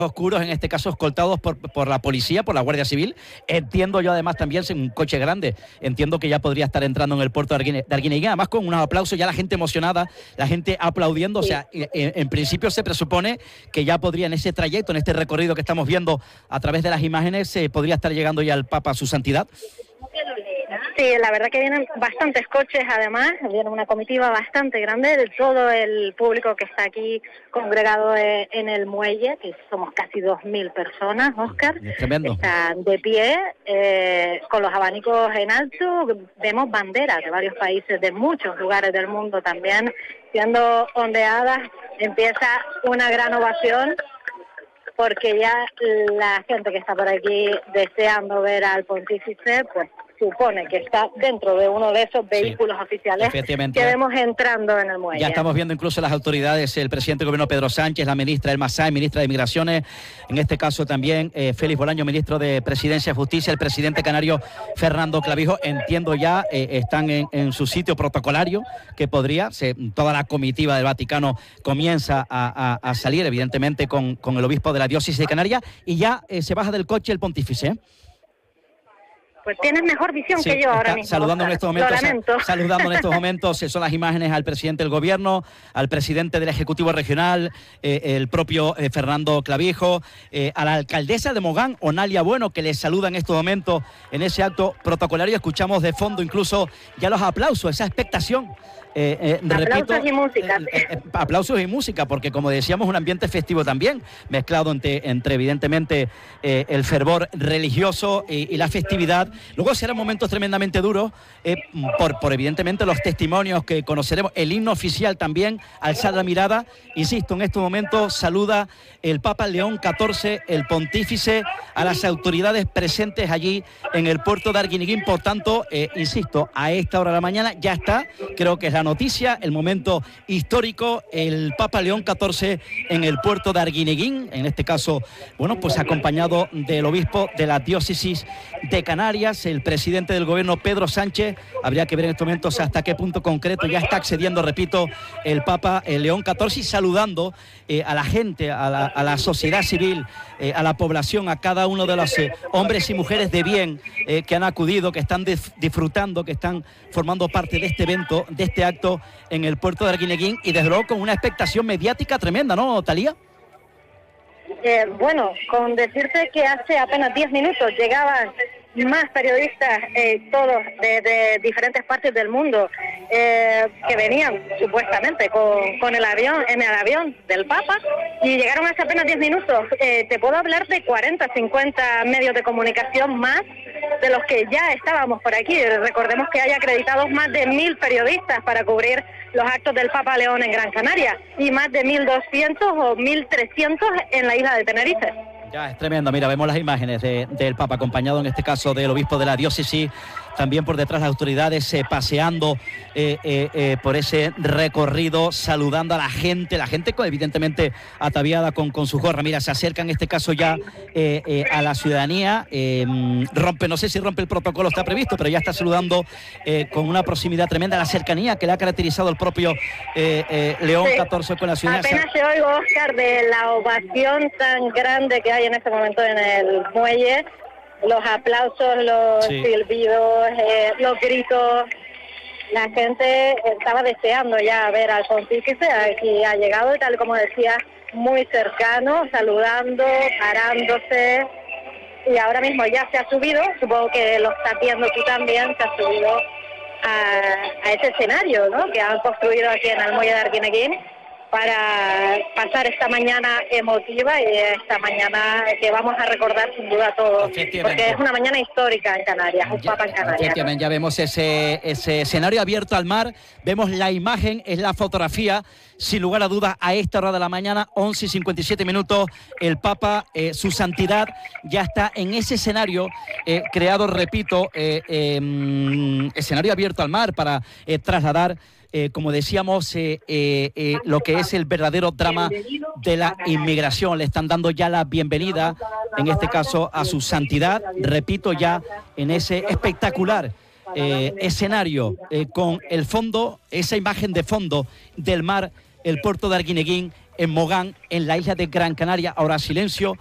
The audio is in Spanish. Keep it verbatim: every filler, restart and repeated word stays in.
oscuros, en este caso escoltados por, por la policía, por la Guardia Civil. Entiendo yo además también, sin un coche grande, entiendo que ya podría estar entrando en el puerto de Arguineguín, además con unos aplausos, ya la gente emocionada, la gente aplaudiendo, sí. O sea, en, en principio se presupone que ya podría en ese trayecto, en este recorrido que estamos viendo a través de las imágenes, se eh, podría estar llegando ya el Papa, su santidad. Sí, la verdad que vienen bastantes coches, además, viene una comitiva bastante grande de todo el público que está aquí congregado en el muelle, que somos casi dos mil personas, Óscar. Es tremendo. Están de pie, eh, con los abanicos en alto, vemos banderas de varios países, de muchos lugares del mundo también, siendo ondeadas. Empieza una gran ovación, porque ya la gente que está por aquí deseando ver al pontífice, pues supone que está dentro de uno de esos vehículos sí, oficiales que vemos entrando en el muelle. Ya estamos viendo incluso las autoridades, el presidente del gobierno Pedro Sánchez, la ministra Elma Sáenz, ministra de Migraciones, en este caso también eh, Félix Bolaño, ministro de Presidencia y Justicia, el presidente canario Fernando Clavijo, entiendo ya, eh, están en, en su sitio protocolario, que podría, se, toda la comitiva del Vaticano comienza a, a, a salir, evidentemente, con, con el obispo de la diócesis de Canarias, y ya eh, se baja del coche el pontífice, ¿eh? Pues tienes mejor visión sí, que yo ahora mismo. Saludando en estos momentos, sal, saludando en estos momentos, son las imágenes al presidente del gobierno, al presidente del Ejecutivo Regional, eh, el propio eh, Fernando Clavijo, eh, a la alcaldesa de Mogán, Onalia Bueno, que les saluda en estos momentos en ese acto protocolario. Escuchamos de fondo incluso ya los aplausos, esa expectación. Eh, eh, aplausos repito, y música. Eh, eh, aplausos y música, porque como decíamos, un ambiente festivo también, mezclado entre, entre evidentemente eh, el fervor religioso y, y la festividad. Luego serán momentos tremendamente duros, eh, por, por evidentemente los testimonios que conoceremos, el himno oficial también, alzar la mirada. Insisto, en estos momentos saluda el Papa León catorce, el pontífice, a las autoridades presentes allí en el puerto de Arguineguín. Por tanto, eh, insisto, a esta hora de la mañana ya está, creo que es la noticia, el momento histórico, el Papa León catorce en el puerto de Arguineguín, en este caso, bueno, pues acompañado del obispo de la diócesis de Canarias, el presidente del gobierno Pedro Sánchez. Habría que ver en estos momentos hasta qué punto concreto ya está accediendo, repito, el Papa el León catorce, y saludando eh, a la gente, a la, a la sociedad civil, eh, a la población, a cada uno de los eh, hombres y mujeres de bien eh, que han acudido, que están dif- disfrutando, que están formando parte de este evento, de este acto en el puerto de Arguineguín, y desde luego con una expectación mediática tremenda, ¿no, Talía? Eh, bueno, con decirte que hace apenas diez minutos llegaban más periodistas, eh, todos de, de diferentes partes del mundo, eh, que venían supuestamente con, con el avión, en el avión del Papa, y llegaron hace apenas diez minutos. Eh, te puedo hablar de cuarenta, cincuenta medios de comunicación más de los que ya estábamos por aquí. Recordemos que hay acreditados más de mil periodistas para cubrir los actos del Papa León en Gran Canaria, y más de mil doscientos o mil trescientos en la isla de Tenerife. Ya, es tremendo. Mira, vemos las imágenes de, del Papa, acompañado en este caso del obispo de la diócesis, también por detrás las autoridades eh, paseando eh, eh, eh, por ese recorrido, saludando a la gente, la gente evidentemente ataviada con, con su gorra. Mira, se acerca en este caso ya eh, eh, a la ciudadanía, eh, rompe, no sé si rompe el protocolo, está previsto, pero ya está saludando eh, con una proximidad tremenda, la cercanía que le ha caracterizado el propio eh, eh, León sí. catorce con la ciudadanía. Apenas te oigo, Óscar, de la ovación tan grande que hay en este momento en el muelle, los aplausos, los sí. silbidos, eh, los gritos. La gente estaba deseando ya ver al pontífice, aquí ha llegado, y tal como decía, muy cercano, saludando, parándose, y ahora mismo ya se ha subido, supongo que lo estás viendo tú también, se ha subido a, a ese escenario, ¿no?, que han construido aquí en el muelle de Arguineguín, para pasar esta mañana emotiva y esta mañana que vamos a recordar sin duda todos, porque es una mañana histórica en Canarias, un ya, Papa en Canarias. Efectivamente, ya vemos ese, ese escenario abierto al mar, vemos la imagen, es la fotografía, sin lugar a dudas, a esta hora de la mañana, once y cincuenta y siete minutos, el Papa, eh, su santidad, ya está en ese escenario eh, creado, repito, eh, eh, escenario abierto al mar para eh, trasladar Eh, como decíamos, eh, eh, eh, lo que es el verdadero drama de la inmigración. Le están dando ya la bienvenida, en este caso, a su santidad, repito, ya en ese espectacular eh, escenario, eh, con el fondo, esa imagen de fondo del mar, el puerto de Arguineguín, en Mogán, en la isla de Gran Canaria. Ahora silencio.